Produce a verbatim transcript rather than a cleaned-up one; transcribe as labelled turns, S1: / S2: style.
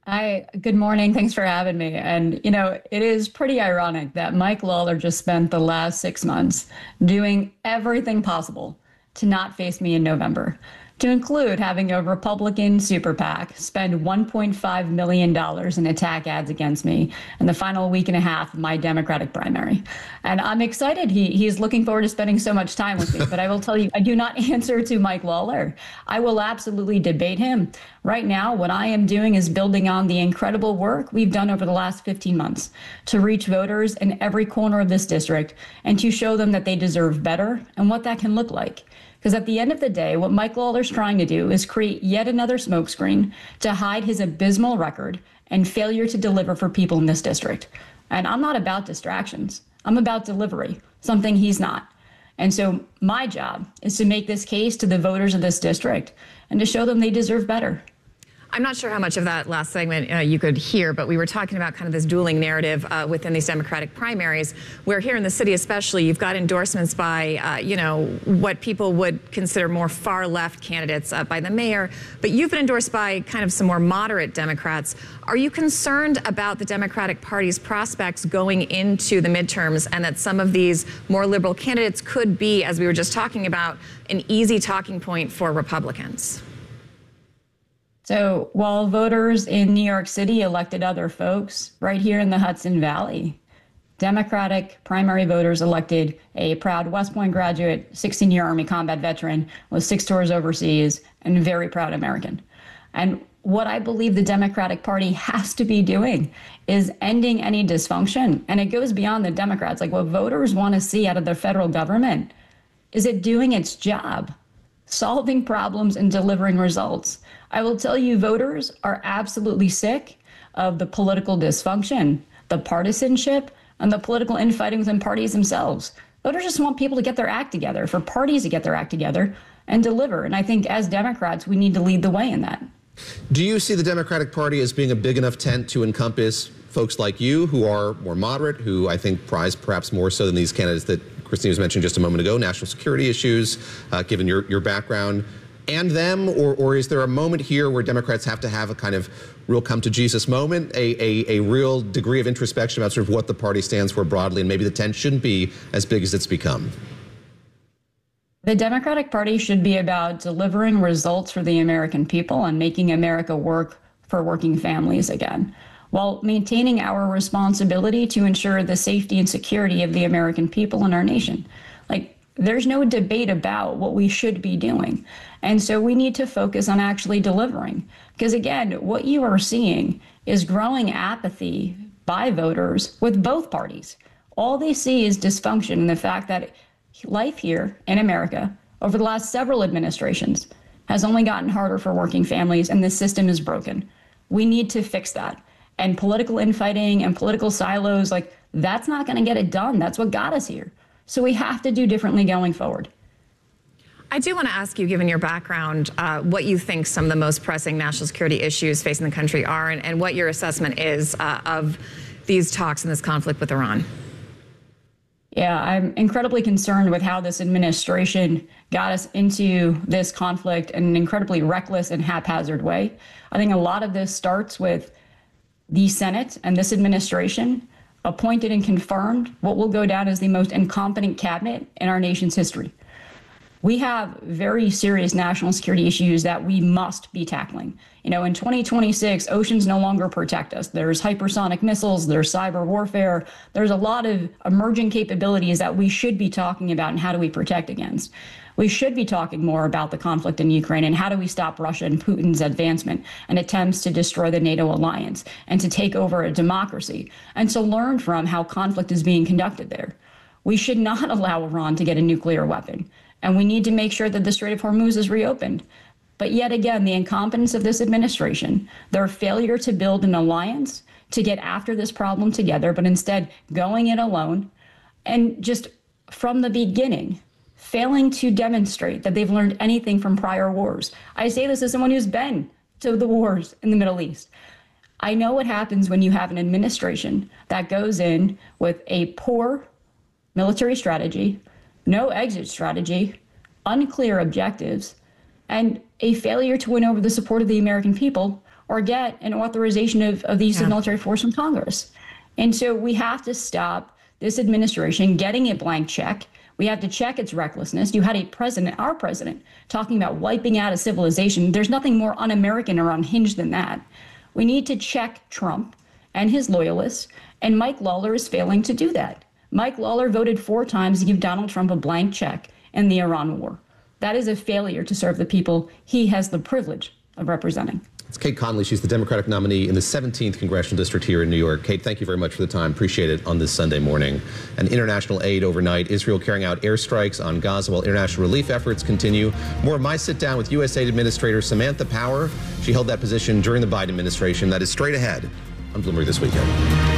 S1: Hi, good morning. Thanks for having me. And, you know, it is pretty ironic that Mike Lawler just spent the last six months doing everything possible to not face me in November, to include having a Republican super PAC spend one point five million dollars in attack ads against me in the final week and a half of my Democratic primary. And I'm excited. He, he's looking forward to spending so much time with me. But I will tell you, I do not answer to Mike Lawler. I will absolutely debate him. Right now, what I am doing is building on the incredible work we've done over the last fifteen months to reach voters in every corner of this district and to show them that they deserve better and what that can look like. Because at the end of the day, what Mike Lawler's trying to do is create yet another smokescreen to hide his abysmal record and failure to deliver for people in this district. And I'm not about distractions. I'm about delivery, something he's not. And so my job is to make this case to the voters of this district and to show them they deserve better.
S2: I'm not sure how much of that last segment uh, you could hear, but we were talking about kind of this dueling narrative uh, within these Democratic primaries, where here in the city especially, you've got endorsements by, uh, you know, what people would consider more far-left candidates uh, by the mayor, but you've been endorsed by kind of some more moderate Democrats. Are you concerned about the Democratic Party's prospects going into the midterms and that some of these more liberal candidates could be, as we were just talking about, an easy talking point for Republicans?
S1: So while voters in New York City elected other folks, right here in the Hudson Valley, Democratic primary voters elected a proud West Point graduate, sixteen-year Army combat veteran with six tours overseas, and very proud American. And what I believe the Democratic Party has to be doing is ending any dysfunction. And it goes beyond the Democrats. Like, what voters want to see out of the federal government is it doing its job, solving problems and delivering results. I will tell you, voters are absolutely sick of the political dysfunction, the partisanship, and the political infighting within parties themselves. Voters just want people to get their act together, for parties to get their act together and deliver. And I think as Democrats, we need to lead the way in that.
S3: Do you see the Democratic Party as being a big enough tent to encompass folks like you who are more moderate, who I think prize perhaps more so than these candidates that Christine was mentioning just a moment ago, national security issues, uh, given your, your background, and them? Or, or is there a moment here where Democrats have to have a kind of real come-to-Jesus moment, a, a, a real degree of introspection about sort of what the party stands for broadly, and maybe the tent shouldn't be as big as it's become?
S1: The Democratic Party should be about delivering results for the American people and making America work for working families again, while maintaining our responsibility to ensure the safety and security of the American people and our nation. Like, there's no debate about what we should be doing. And so we need to focus on actually delivering. Because again, what you are seeing is growing apathy by voters with both parties. All they see is dysfunction and the fact that life here in America over the last several administrations has only gotten harder for working families, and the system is broken. We need to fix that. And political infighting and political silos, like, that's not going to get it done. That's what got us here. So we have to do differently going forward.
S2: I do want to ask you, given your background, uh, what you think some of the most pressing national security issues facing the country are, and, and what your assessment is uh, of these talks and this conflict with Iran.
S1: Yeah, I'm incredibly concerned with how this administration got us into this conflict in an incredibly reckless and haphazard way. I think a lot of this starts with the Senate and this administration appointed and confirmed what will go down as the most incompetent cabinet in our nation's history. We have very serious national security issues that we must be tackling. You know, in twenty twenty-six, oceans no longer protect us. There's hypersonic missiles, there's cyber warfare, there's a lot of emerging capabilities that we should be talking about and how do we protect against. We should be talking more about the conflict in Ukraine and how do we stop Russia and Putin's advancement and attempts to destroy the NATO alliance and to take over a democracy and to learn from how conflict is being conducted there. We should not allow Iran to get a nuclear weapon. And we need to make sure that the Strait of Hormuz is reopened. But yet again, the incompetence of this administration, their failure to build an alliance to get after this problem together, but instead going it alone, and just from the beginning, failing to demonstrate that they've learned anything from prior wars. I say this as someone who's been to the wars in the Middle East. I know what happens when you have an administration that goes in with a poor military strategy, no exit strategy, unclear objectives, and a failure to win over the support of the American people, or get an authorization of, of the use
S2: Yeah.
S1: of military force from Congress. And so we have to stop this administration getting a blank check. We have to check its recklessness. You had a president, our president, talking about wiping out a civilization. There's nothing more un-American or unhinged than that. We need to check Trump and his loyalists, and Mike Lawler is failing to do that. Mike Lawler voted four times to give Donald Trump a blank check in the Iran war. That is a failure to serve the people he has the privilege of representing.
S3: It's Kate Connolly. She's the Democratic nominee in the seventeenth Congressional District here in New York. Kate, thank you very much for the time. Appreciate it on this Sunday morning. And international aid overnight. Israel carrying out airstrikes on Gaza while international relief efforts continue. More of my sit down with U S Aid Administrator Samantha Power. She held that position during the Biden administration. That is straight ahead on Bloomberg This Weekend.